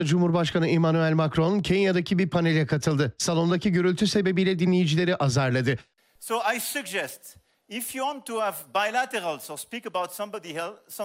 Cumhurbaşkanı Emmanuel Macron Kenya'daki bir panele katıldı. Salondaki gürültü sebebiyle dinleyicileri azarladı. So I suggest if you want to have bilaterals or speak about something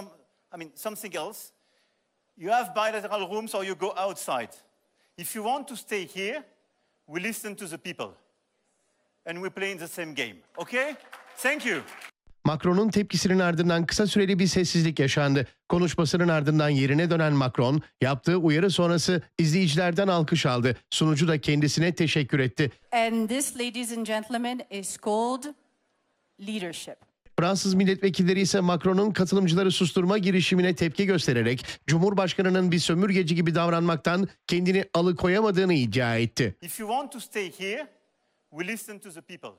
else, you have bilateral rooms or you go outside. If you want to stay here, we listen to the people and we play in the same game. Okay? Thank you. Macron'un tepkisinin ardından kısa süreli bir sessizlik yaşandı. Konuşmasının ardından yerine dönen Macron, yaptığı uyarı sonrası izleyicilerden alkış aldı. Sunucu da kendisine teşekkür etti. And this, ladies and gentlemen, is called leadership. Fransız milletvekilleri ise Macron'un katılımcıları susturma girişimine tepki göstererek Cumhurbaşkanı'nın bir sömürgeci gibi davranmaktan kendini alıkoyamadığını iddia etti. If you want to stay here, we listen to the people.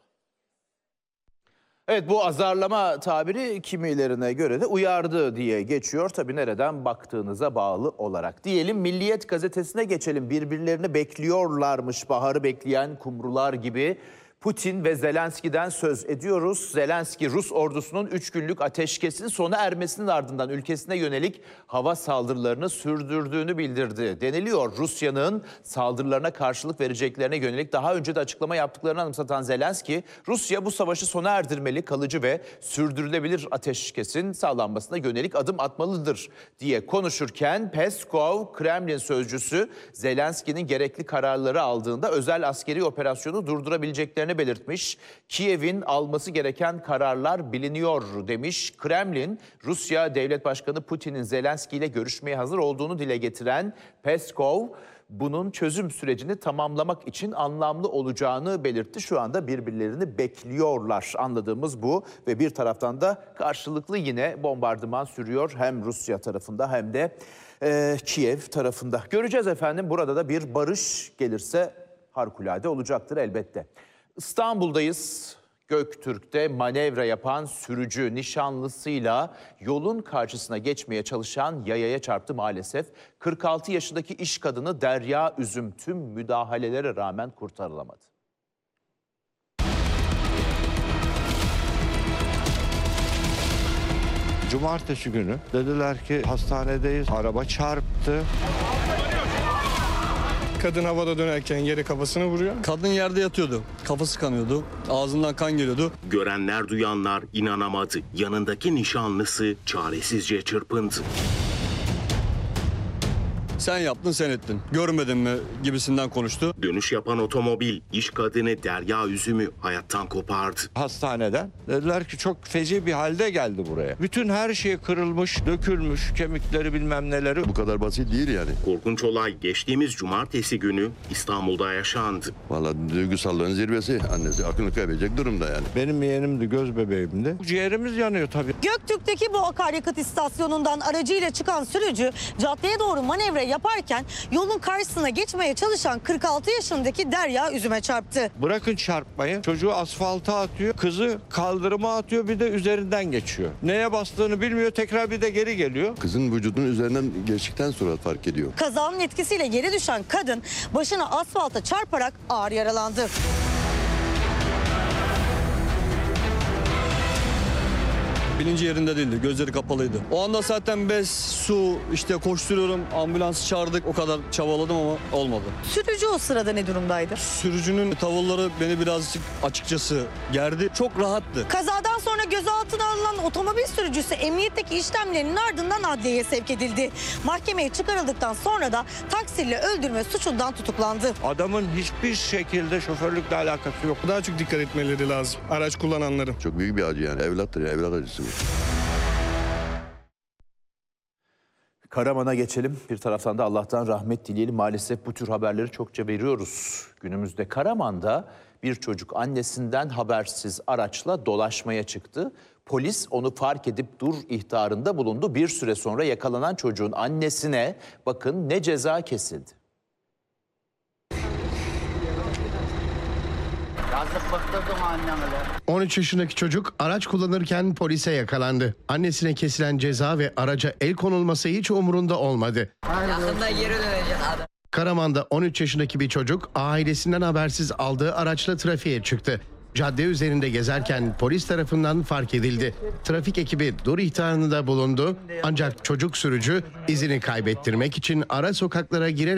Evet, bu azarlama tabiri kimilerine göre de uyardı diye geçiyor. Tabii nereden baktığınıza bağlı olarak. Diyelim Milliyet gazetesine geçelim. Birbirlerini bekliyorlarmış, baharı bekleyen kumrular gibi. Putin ve Zelenski'den söz ediyoruz. Zelenski, Rus ordusunun 3 günlük ateşkesin sona ermesinin ardından ülkesine yönelik hava saldırılarını sürdürdüğünü bildirdi. Deniliyor, Rusya'nın saldırılarına karşılık vereceklerine yönelik daha önce de açıklama yaptıklarını anımsatan Zelenski, Rusya bu savaşı sona erdirmeli, kalıcı ve sürdürülebilir ateşkesin sağlanmasına yönelik adım atmalıdır diye konuşurken Peskov, Kremlin sözcüsü, Zelenski'nin gerekli kararları aldığında özel askeri operasyonu durdurabileceklerini belirtmiş. Kiev'in alması gereken kararlar biliniyor demiş. Kremlin, Rusya Devlet Başkanı Putin'in Zelenski ile görüşmeye hazır olduğunu dile getiren Peskov, bunun çözüm sürecini tamamlamak için anlamlı olacağını belirtti. Şu anda birbirlerini bekliyorlar. Anladığımız bu ve bir taraftan da karşılıklı yine bombardıman sürüyor. Hem Rusya tarafında hem de Kiev tarafında. Göreceğiz efendim, burada da bir barış gelirse harikulade olacaktır elbette. İstanbul'dayız. Göktürk'te manevra yapan sürücü nişanlısıyla yolun karşısına geçmeye çalışan yayaya çarptı maalesef. 46 yaşındaki iş kadını Derya Üzüm tüm müdahalelere rağmen kurtarılamadı. Cumartesi günü dediler ki hastanedeyiz, araba çarptı. Kadın havada dönerken yere kafasını vuruyor. Kadın yerde yatıyordu. Kafası kanıyordu. Ağzından kan geliyordu. Görenler duyanlar inanamadı. Yanındaki nişanlısı çaresizce çırpındı. Sen yaptın, sen ettin. Görmedin mi gibisinden konuştu. Dönüş yapan otomobil iş kadını Derya Üzüm'ü hayattan kopardı. Hastaneden dediler ki çok feci bir halde geldi buraya. Bütün her şey kırılmış, dökülmüş, kemikleri bilmem neleri. Bu kadar basit değil yani. Korkunç olay geçtiğimiz cumartesi günü İstanbul'da yaşandı. Vallahi duygusallığın zirvesi. Annesi aklını kaybedecek durumda yani. Benim yeğenimdi, göz bebeğimdi. Ciğerimiz yanıyor tabii. Göktürk'teki bu akaryakıt istasyonundan aracıyla çıkan sürücü caddeye doğru manevra yaparken yolun karşısına geçmeye çalışan 46 yaşındaki Derya Üzüm'e çarptı. Bırakın çarpmayı, çocuğu asfalta atıyor, kızı kaldırıma atıyor, bir de üzerinden geçiyor. Neye bastığını bilmiyor, tekrar bir de geri geliyor. Kızın vücudunun üzerinden geçtikten sonra fark ediyor. Kazanın etkisiyle yere düşen kadın başını asfalta çarparak ağır yaralandı. Bilinci yerinde değildi. Gözleri kapalıydı. O anda zaten bez, su, işte koşturuyorum. Ambulansı çağırdık. O kadar çabaladım ama olmadı. Sürücü o sırada ne durumdaydı? Sürücünün tavırları beni birazcık açıkçası gerdi. Çok rahattı. Kazadan sonra gözaltına alınan otomobil sürücüsü emniyetteki işlemlerinin ardından adliyeye sevk edildi. Mahkemeye çıkarıldıktan sonra da taksiyle öldürme suçundan tutuklandı. Adamın hiçbir şekilde şoförlükle alakası yok. Daha çok dikkat etmeleri lazım araç kullananların. Çok büyük bir acı yani. Evlattır ya, evlat acısı bu. Karaman'a geçelim. Bir taraftan da Allah'tan rahmet dileyelim. Maalesef bu tür haberleri çokça veriyoruz. Günümüzde Karaman'da bir çocuk annesinden habersiz araçla dolaşmaya çıktı. Polis onu fark edip dur ihtarında bulundu. Bir süre sonra yakalanan çocuğun annesine bakın ne ceza kesildi. 13 yaşındaki çocuk araç kullanırken polise yakalandı. Annesine kesilen ceza ve araca el konulması hiç umurunda olmadı. Yakında geri dönecek adam. Karaman'da 13 yaşındaki bir çocuk ailesinden habersiz aldığı araçla trafiğe çıktı. Cadde üzerinde gezerken polis tarafından fark edildi. Trafik ekibi dur ihtarında bulundu ancak çocuk sürücü izini kaybettirmek için ara sokaklara girerek